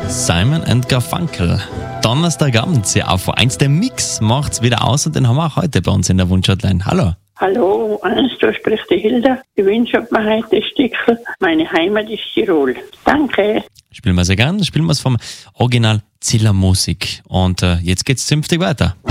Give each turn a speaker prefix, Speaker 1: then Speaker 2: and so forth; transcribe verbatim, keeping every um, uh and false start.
Speaker 1: Simon and Garfunkel. Donnerstagabend, sehr auf eins. Der Mix macht's wieder aus und den haben wir auch heute bei uns in der Wunschhotline. Hallo.
Speaker 2: Hallo, eins, da spricht die Hilda. Ich wünsche mir heute ein Stückchen. Meine Heimat ist Tirol. Danke.
Speaker 1: Spielen wir sehr gern. Spielen wir es vom Original Ziller Musik. Und äh, jetzt geht's zünftig weiter.